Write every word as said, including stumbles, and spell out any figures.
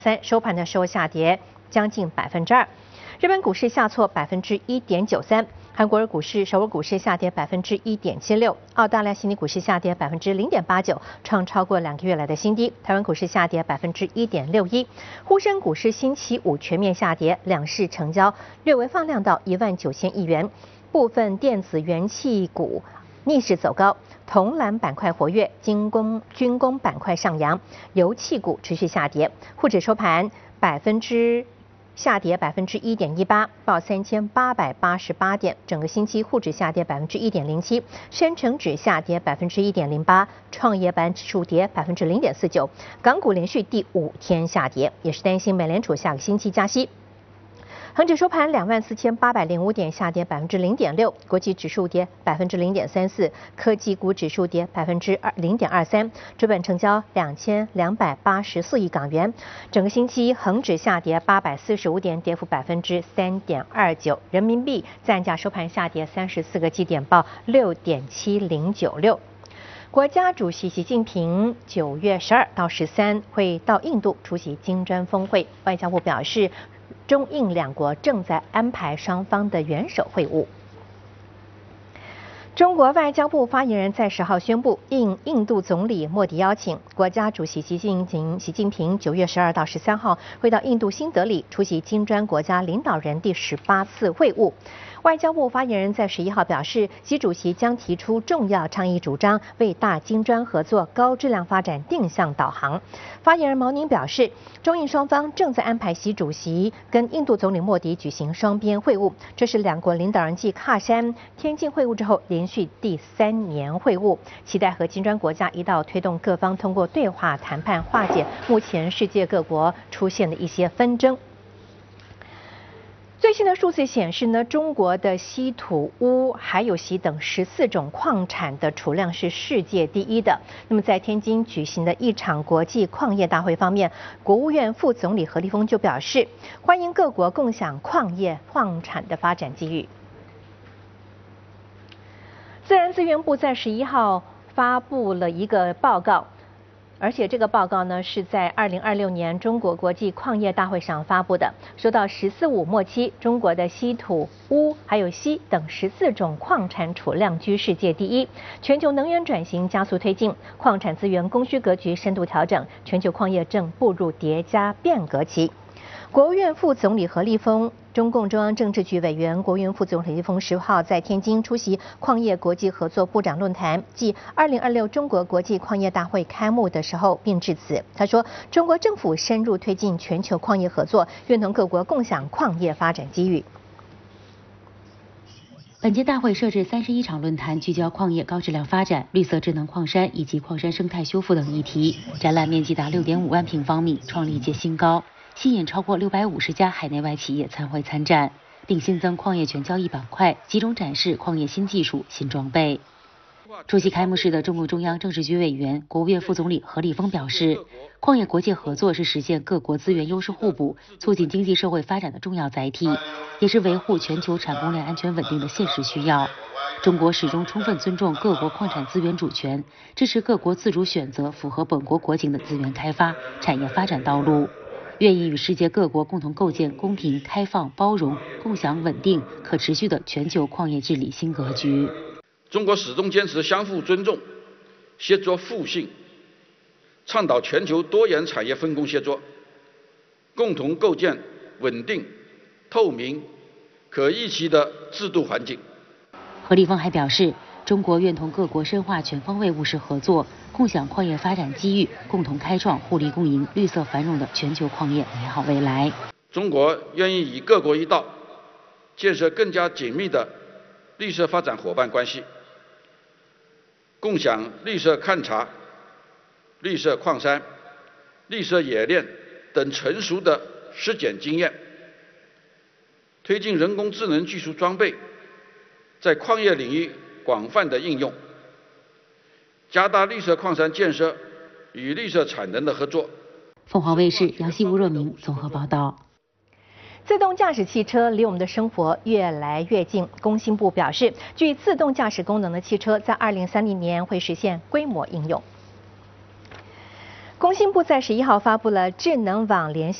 三收盘的时候下跌将近百分之二。日本股市下挫百分之一点九三。 韩国股市、首尔股市下跌百分之一点七六，澳大利亚悉尼股市下跌百分之零点八九，创超过两个月来的新低。台湾股市下跌百分之一点六一，沪深股市星期五全面下跌，两市成交略微放量到一万九千亿元，部分电子元器股逆势走高，铜蓝板块活跃，军工军工板块上扬，油气股持续下跌。沪指收盘百分之。 下跌百分之一点一八，报三千八百八十八点。整个星期，沪指下跌百分之一点零七，深成指下跌百分之一点零八，创业板指数跌百分之零点四九。港股连续第五天下跌，也是担心美联储下个星期加息。 恒指收盘两万四千八百零五点，下跌百分之零点六；国际指数跌百分之零点三四，科技股指数跌百分之二零点二三。主板成交两千两百八十四亿港元。整个星期，恒指下跌八百四十五点，跌幅百分之三点二九。人民币暂价收盘下跌三十四个基点，报六点七零九六。 国家主席习近平九月十二到十三会到印度出席金砖峰会。外交部表示，中印两国正在安排双方的元首会晤。 中国外交部发言人在十号宣布，应印度总理莫迪邀请，国家主席习近平习近平九月十二到十三号会到印度新德里出席金砖国家领导人第十八次会晤。 外交部发言人在十一号表示，习主席将提出重要倡议主张，为大金砖合作高质量发展定向导航。发言人毛宁表示，中印双方正在安排习主席跟印度总理莫迪举行双边会晤，这是两国领导人继喀山、天津会晤之后连续第三年会晤，期待和金砖国家一道推动各方通过对话谈判化解目前世界各国出现的一些纷争。 最新的数字显示呢，中国的稀土、钨还有锡等十四种矿产的储量是世界第一的。那么，在天津举行的一场国际矿业大会方面，国务院副总理何立峰就表示，欢迎各国共享矿业矿产的发展机遇。自然资源部在十一号发布了一个报告。 而且这个报告呢，是在二零二六年中国国际矿业大会上发布的。说到“十四五”末期，中国的稀土、钨还有锡等十四种矿产储量居世界第一。全球能源转型加速推进，矿产资源供需格局深度调整，全球矿业正步入叠加变革期。 国务院副总理何立峰、中共中央政治局委员、国务院副总理何立峰十号在天津出席矿业国际合作部长论坛暨二零二六中国国际矿业大会开幕的时候，并致辞。他说：“中国政府深入推进全球矿业合作，愿同各国共享矿业发展机遇。” 本届大会设置三十一场论坛，聚焦矿业高质量发展、绿色智能矿山以及矿山生态修复等议题。展览面积达六点五万平方米，创历届新高。 吸引超过六百五十家海内外企业参会参展，并新增矿业全交易板块，集中展示矿业新技术、新装备。出席开幕式的中共中央政治局委员、国务院副总理何立峰表示，矿业国际合作是实现各国资源优势互补、促进经济社会发展的重要载体，也是维护全球产供链安全稳定的现实需要。中国始终充分尊重各国矿产资源主权，支持各国自主选择符合本国国情的资源开发、产业发展道路。 愿意与世界各国共同构建公平、开放、包容、共享、稳定、可持续的全球矿业治理新格局。 中国始终坚持相互尊重、协作互信，倡导全球多元产业分工协作，共同构建稳定、透明、可预期的制度环境。 何立峰还表示，中国愿同各国深化全方位务实合作。 共享矿业发展机遇，共同开创互利共赢、绿色繁荣的全球矿业美好未来。 中国愿意与各国一道，建设更加紧密的绿色发展伙伴关系，共享绿色勘察、绿色矿山、绿色冶炼等成熟的实践经验，推进人工智能技术装备在矿业领域广泛的应用。 加大绿色矿山建设与绿色产能的合作。 凤凰卫视杨希吴若明综合报道。 自动驾驶汽车离我们的生活越来越近。工信部表示，具自动驾驶功能的汽车在二零三零年会实现规模应用。 工信部在十一号发布了智能网联